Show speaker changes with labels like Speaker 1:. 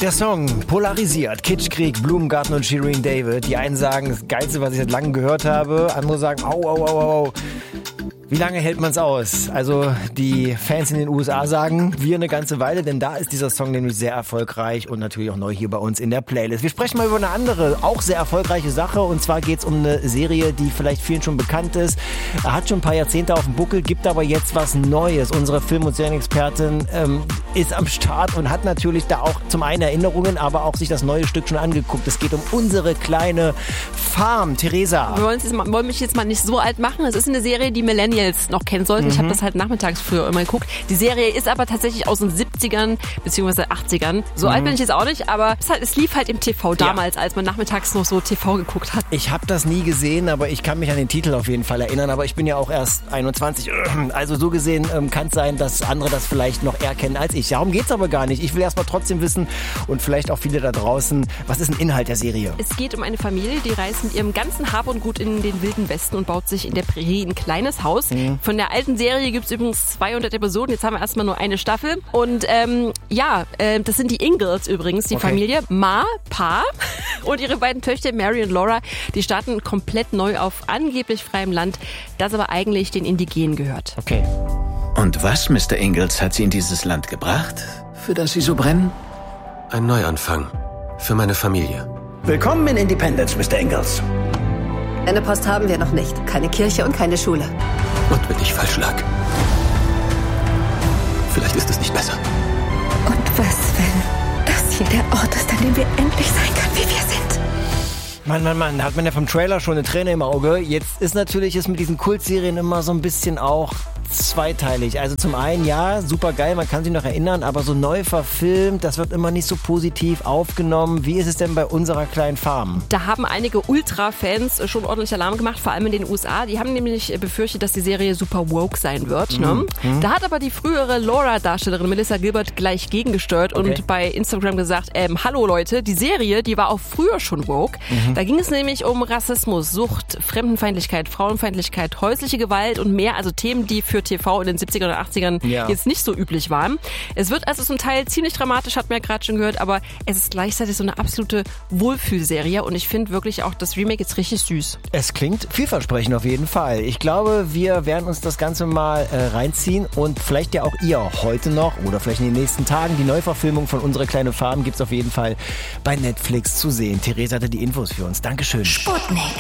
Speaker 1: Der Song polarisiert. Kitschkrieg, Blumengarten und Shirin David. Die einen sagen, das Geilste, was ich seit langem gehört habe. Andere sagen, au, au, au, au. Wie lange hält man's aus? Also die Fans in den USA sagen, wir eine ganze Weile, denn da ist dieser Song nämlich sehr erfolgreich und natürlich auch neu hier bei uns in der Playlist. Wir sprechen mal über eine andere, auch sehr erfolgreiche Sache, und zwar geht's um eine Serie, die vielleicht vielen schon bekannt ist. Hat schon ein paar Jahrzehnte auf dem Buckel, gibt aber jetzt was Neues. Unsere Film- und Serienexpertin ist am Start und hat natürlich da auch zum einen Erinnerungen, aber auch sich das neue Stück schon angeguckt. Es geht um unsere kleine Farm. Theresa.
Speaker 2: Wir wollen mich jetzt mal nicht so alt machen. Es ist eine Serie, die Millennials noch kennen sollten. Ich habe das halt nachmittags früher immer geguckt. Die Serie ist aber tatsächlich aus den 70ern bzw. 80ern. So alt bin ich jetzt auch nicht, aber es lief halt im TV damals, als man nachmittags noch so TV geguckt hat.
Speaker 1: Ich habe das nie gesehen, aber ich kann mich an den Titel auf jeden Fall erinnern. Aber ich bin ja auch erst 21. Also so gesehen kann es sein, dass andere das vielleicht noch eher kennen als ich. Darum geht's aber gar nicht. Ich will erstmal trotzdem wissen und vielleicht auch viele da draußen, was ist ein Inhalt der Serie?
Speaker 2: Es geht um eine Familie, die reist mit ihrem ganzen Hab und Gut in den wilden Westen und baut sich in der Prärie ein kleines Haus. Von der alten Serie gibt es übrigens 200 Episoden. Jetzt haben wir erstmal nur eine Staffel. Und das sind die Ingalls übrigens, die Familie. Ma, Pa und ihre beiden Töchter Mary und Laura, die starten komplett neu auf angeblich freiem Land, das aber eigentlich den Indigenen gehört.
Speaker 1: Okay.
Speaker 3: Und was, Mr. Ingalls, hat Sie in dieses Land gebracht, für das Sie so brennen?
Speaker 4: Ein Neuanfang. Für meine Familie.
Speaker 5: Willkommen in Independence, Mr. Ingalls.
Speaker 6: Eine Post haben wir noch nicht. Keine Kirche und keine Schule.
Speaker 4: Und wenn ich falsch lag? Vielleicht ist es nicht besser.
Speaker 7: Und was, wenn das hier der Ort ist, an dem wir endlich sein können, wie wir sind?
Speaker 1: Mann, hat man ja vom Trailer schon eine Träne im Auge. Jetzt ist natürlich mit diesen Kultserien immer so ein bisschen auch zweiteilig. Also zum einen, ja, super geil, man kann sich noch erinnern, aber so neu verfilmt, das wird immer nicht so positiv aufgenommen. Wie ist es denn bei unserer kleinen Farm?
Speaker 2: Da haben einige Ultra-Fans schon ordentlich Alarm gemacht, vor allem in den USA. Die haben nämlich befürchtet, dass die Serie super woke sein wird. Ne? Da hat aber die frühere Laura-Darstellerin Melissa Gilbert gleich gegengesteuert und bei Instagram gesagt, hallo Leute, die Serie, die war auch früher schon woke. Da ging es nämlich um Rassismus, Sucht, Fremdenfeindlichkeit, Frauenfeindlichkeit, häusliche Gewalt und mehr, also Themen, die für TV in den 70ern oder 80ern jetzt nicht so üblich waren. Es wird also zum Teil ziemlich dramatisch, hat man ja gerade schon gehört, aber es ist gleichzeitig so eine absolute Wohlfühlserie und ich finde wirklich auch das Remake jetzt richtig süß.
Speaker 1: Es klingt vielversprechend auf jeden Fall. Ich glaube, wir werden uns das Ganze mal reinziehen und vielleicht ja auch ihr heute noch oder vielleicht in den nächsten Tagen. Die Neuverfilmung von Unsere kleine Farm gibt es auf jeden Fall bei Netflix zu sehen. Theresa hatte die Infos für uns. Dankeschön.
Speaker 7: Sputnik.